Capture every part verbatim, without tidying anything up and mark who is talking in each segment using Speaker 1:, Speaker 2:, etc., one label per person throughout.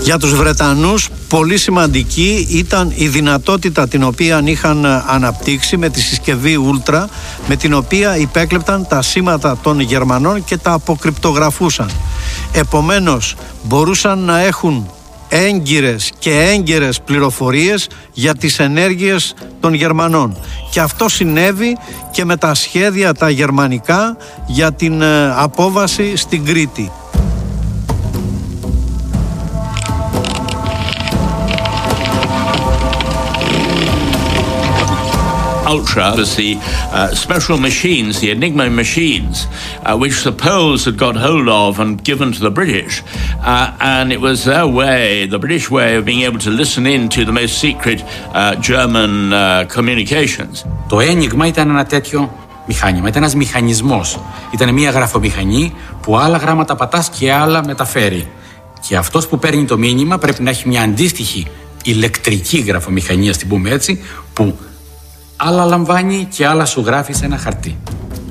Speaker 1: Για τους Βρετανούς πολύ σημαντική ήταν η δυνατότητα την οποία είχαν αναπτύξει με τη συσκευή Ultra, με την οποία υπέκλεπταν τα σήματα των Γερμανών και τα αποκρυπτογραφούσαν. Επομένως μπορούσαν να έχουν έγκυρες και έγκαιρες πληροφορίες για τις ενέργειες των Γερμανών. Και αυτό συνέβη και με τα σχέδια τα γερμανικά για την απόβαση στην Κρήτη.
Speaker 2: Ultra was the uh, special machines, the Enigma machines, uh, which the Poles had got hold of and given to the British. Uh, and it was their way, the British way of being able to listen in to the most secret uh, German uh, communications.
Speaker 3: Το Enigma ήταν ένα τέτοιο μηχάνημα, ήταν ένας μηχανισμός. Ήταν μια γραφομηχανή που άλλα γράμματα πατάς και άλλα μεταφέρει. Και αυτός που παίρνει το μήνυμα πρέπει να έχει μια αντίστοιχη ηλεκτρική γραφομηχανή, ας την πούμε έτσι, που άλλα λαμβάνει και άλλα σου γράφει σε ένα χαρτί.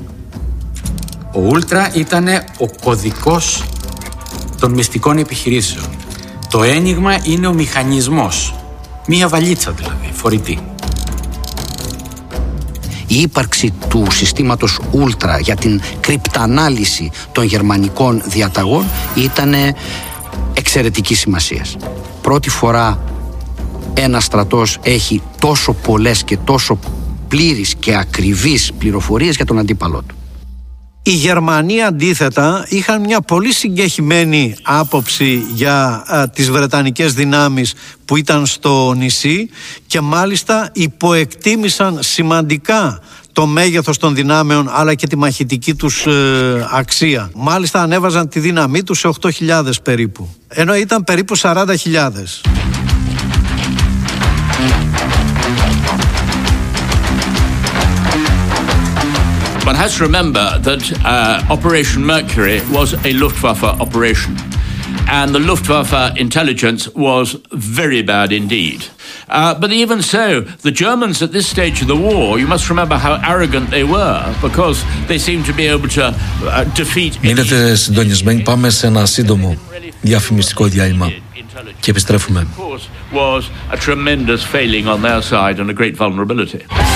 Speaker 3: Ο Ultra ήταν ο κωδικός των μυστικών επιχειρήσεων. Το Ένιγμα είναι ο μηχανισμός. Μία βαλίτσα δηλαδή, φορητή.
Speaker 4: Η ύπαρξη του συστήματος Ultra για την κρυπτανάλυση των γερμανικών διαταγών ήταν εξαιρετική σημασίας. Πρώτη φορά ένας στρατός έχει τόσο πολλές και τόσο πλήρεις και ακριβείς πληροφορίες για τον αντίπαλό του.
Speaker 1: Οι Γερμανοί αντίθετα είχαν μια πολύ συγκεχημένη άποψη για α, τις βρετανικές δυνάμεις που ήταν στο νησί και μάλιστα υποεκτίμησαν σημαντικά το μέγεθος των δυνάμεων αλλά και τη μαχητική τους ε, αξία. Μάλιστα ανέβαζαν τη δύναμή τους σε οκτώ χιλιάδες περίπου, ενώ ήταν περίπου σαράντα χιλιάδες.
Speaker 2: One has to remember that uh, Operation Mercury was a Luftwaffe operation, and the Luftwaffe intelligence was very bad indeed. Uh, but even so, the Germans at this stage of the war, you must remember how arrogant they were, because they seemed to be able to uh, defeat...
Speaker 5: Μείνετε συντονισμένοι, πάμε σε ένα σύντομο διαφημιστικό διάλειμμα και επιστρέφουμε.
Speaker 2: Was a tremendous failing on their side and a great vulnerability.